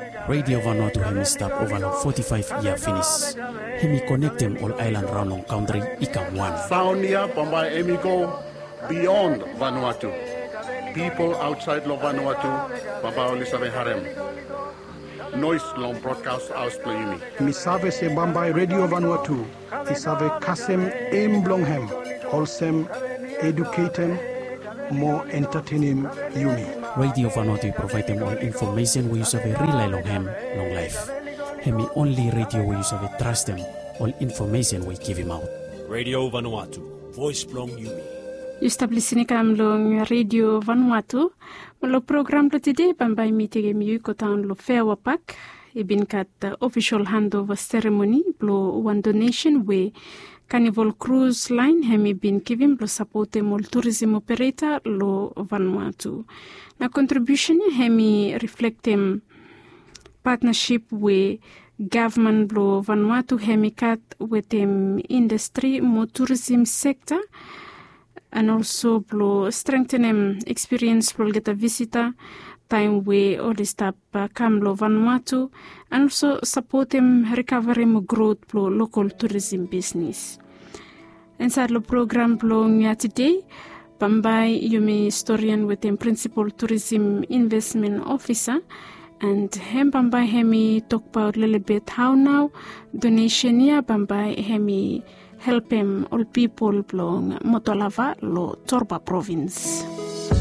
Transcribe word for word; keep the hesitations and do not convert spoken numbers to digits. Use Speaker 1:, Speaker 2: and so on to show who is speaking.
Speaker 1: Radio Vanuatu hemi stop over long forty-five year finish. Hemi connect them all island round on country ikam one.
Speaker 2: Saunia Pambai hemi go beyond Vanuatu. People outside lo Vanuatu, Papa Olisabe Harem. Noise long broadcast house playing.
Speaker 3: Misave se Bambai Radio Vanuatu. Isave Kasem Aim Blonghem. Wholesome, educating, more entertaining uni.
Speaker 1: Radio Vanuatu provide them all information we use of a rely long ham, long life. Hemi only radio we use of a trust them, all information we give him out.
Speaker 4: Radio Vanuatu, voice blong uni.
Speaker 5: You stop listening kam long Radio Vanuatu. Lo program lo today Bambai meeting mu kotan lo fair pak. Ibin kat uh, official handover ceremony blo one donation we Carnival Cruise Line hemi bin given blo support mol tourism operator lo Vanuatu. Na contribution hemi reflect em partnership we government blo Vanuatu hemi kat with em industry mo tourism sector and also blo strengthen em experience blo get a visitor time we all the stop uh, come lo Vanuatu and also support them recovery mo growth blo local tourism business. Inside the program belong today, Bambai Yumi historian with him principal tourism investment officer, and him Bambai hemi talk about a little bit how now donation ya Bambai hemi help him all people belong Motolava lo Torba province.